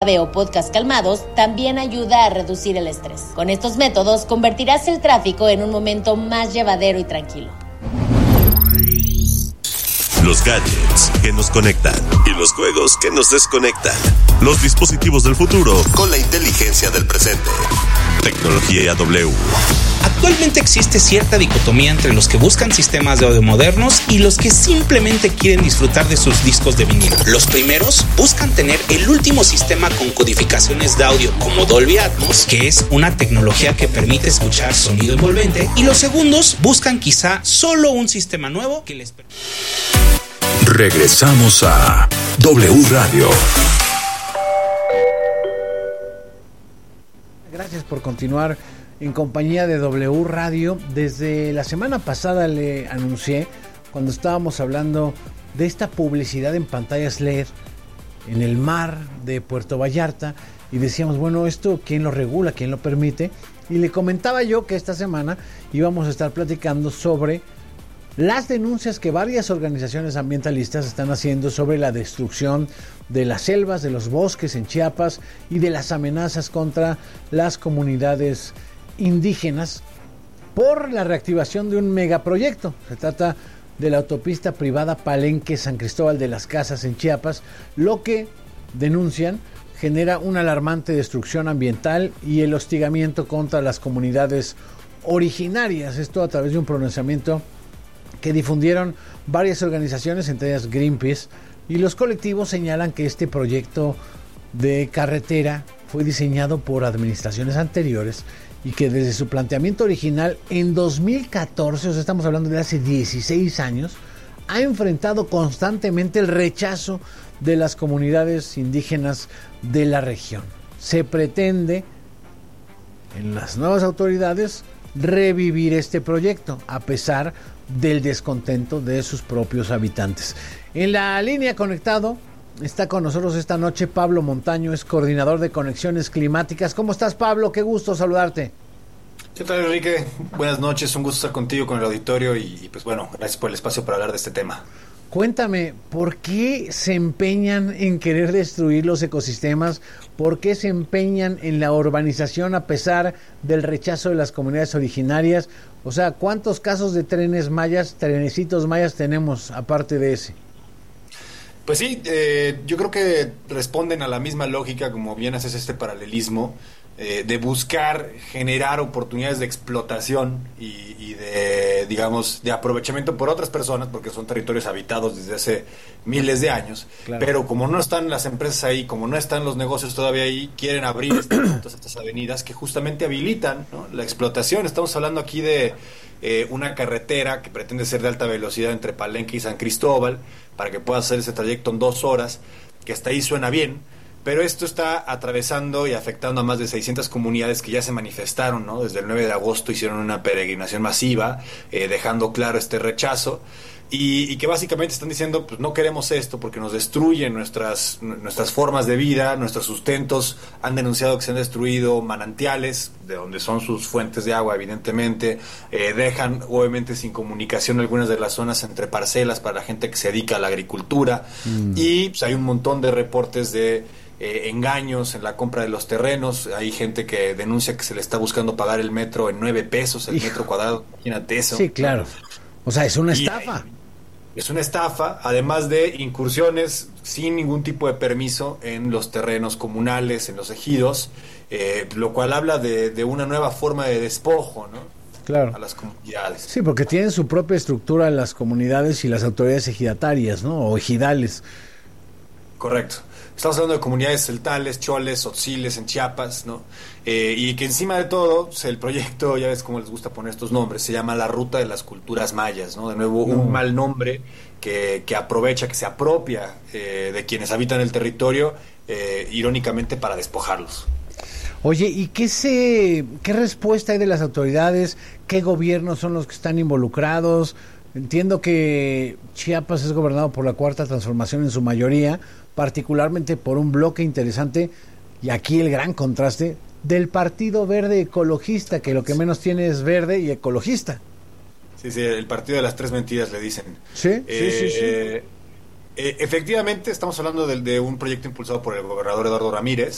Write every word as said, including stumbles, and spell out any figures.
o podcast calmados también ayuda a reducir el estrés. Con estos métodos convertirás el tráfico en un momento más llevadero y tranquilo. Los gadgets que nos conectan y los juegos que nos desconectan. Los dispositivos del futuro con la inteligencia del presente. Tecnología W. Actualmente existe cierta dicotomía entre los que buscan sistemas de audio modernos y los que simplemente quieren disfrutar de sus discos de vinilo. Los primeros buscan tener el último sistema con codificaciones de audio como Dolby Atmos, que es una tecnología que permite escuchar sonido envolvente, y los segundos buscan quizá solo un sistema nuevo que les permita. Regresamos a W Radio. Gracias por continuar en compañía de W Radio. Desde la semana pasada le anuncié, cuando estábamos hablando de esta publicidad en pantallas L E D en el mar de Puerto Vallarta, y decíamos, bueno, esto ¿quién lo regula? ¿Quién lo permite? Y le comentaba yo que esta semana íbamos a estar platicando sobre las denuncias que varias organizaciones ambientalistas están haciendo sobre la destrucción de las selvas, de los bosques en Chiapas y de las amenazas contra las comunidades indígenas por la reactivación de un megaproyecto. Se trata de la autopista privada Palenque-San Cristóbal de las Casas en Chiapas, lo que denuncian genera una alarmante destrucción ambiental y el hostigamiento contra las comunidades originarias. Esto a través de un pronunciamiento que difundieron varias organizaciones, entre ellas Greenpeace, y los colectivos señalan que este proyecto de carretera fue diseñado por administraciones anteriores y que desde su planteamiento original en dos mil catorce, o sea, estamos hablando de hace dieciséis años, ha enfrentado constantemente el rechazo de las comunidades indígenas de la región. Se pretende, en las nuevas autoridades, revivir este proyecto, a pesar del descontento de sus propios habitantes. En la línea conectado está con nosotros esta noche Pablo Montaño, es coordinador de Conexiones Climáticas. ¿Cómo estás, Pablo? Qué gusto saludarte. ¿Qué tal, Enrique? Buenas noches, un gusto estar contigo, con el auditorio y, y pues bueno, gracias por el espacio para hablar de este tema. Cuéntame, ¿por qué se empeñan en querer destruir los ecosistemas? ¿Por qué se empeñan en la urbanización a pesar del rechazo de las comunidades originarias? O sea, ¿cuántos casos de trenes mayas, trenecitos mayas tenemos aparte de ese? Pues sí, eh, yo creo que responden a la misma lógica, como bien haces este paralelismo, eh, de buscar generar oportunidades de explotación y, y de, digamos, de aprovechamiento por otras personas, porque son territorios habitados desde hace miles de años, claro. Pero como no están las empresas ahí, como no están los negocios todavía ahí, quieren abrir estas, estas avenidas que justamente habilitan, ¿no?, la explotación. Estamos hablando aquí de eh, una carretera que pretende ser de alta velocidad entre Palenque y San Cristóbal, para que pueda hacer ese trayecto en dos horas, que hasta ahí suena bien, pero esto está atravesando y afectando a más de seiscientas comunidades que ya se manifestaron, ¿no? Desde el nueve de agosto hicieron una peregrinación masiva, eh, dejando claro este rechazo, y, y que básicamente están diciendo, pues no queremos esto porque nos destruyen nuestras, nuestras formas de vida, nuestros sustentos. Han denunciado que se han destruido manantiales, de donde son sus fuentes de agua, evidentemente. Eh, dejan, obviamente, sin comunicación algunas de las zonas entre parcelas para la gente que se dedica a la agricultura. Mm. Y pues, hay un montón de reportes de eh, engaños en la compra de los terrenos. Hay gente que denuncia que se le está buscando pagar el metro en nueve pesos el Hijo. metro cuadrado. Imagínate eso. Sí, claro. O sea, es una estafa. Y, Es una estafa, además de incursiones sin ningún tipo de permiso en los terrenos comunales, en los ejidos, eh, lo cual habla de, de una nueva forma de despojo, ¿no? Claro. A las comunidades. Sí, porque tienen su propia estructura las comunidades y las autoridades ejidatarias, ¿no? O ejidales. Correcto. Estamos hablando de comunidades celtales, choles, tzotziles en Chiapas, ¿no? Eh, y que encima de todo, el proyecto, ya ves cómo les gusta poner estos nombres, se llama la Ruta de las Culturas Mayas, ¿no? De nuevo, no. un mal nombre que, que aprovecha, que se apropia eh, de quienes habitan el territorio, eh, irónicamente para despojarlos. Oye, ¿y qué se, qué respuesta hay de las autoridades? ¿Qué gobiernos son los que están involucrados? Entiendo que Chiapas es gobernado por la Cuarta Transformación en su mayoría, particularmente por un bloque interesante, y aquí el gran contraste, del Partido Verde Ecologista, que lo que menos tiene es verde y ecologista. Sí, sí, el partido de las tres mentiras le dicen. Sí, eh, sí, sí, sí. Eh, efectivamente, estamos hablando de, de un proyecto impulsado por el gobernador Eduardo Ramírez,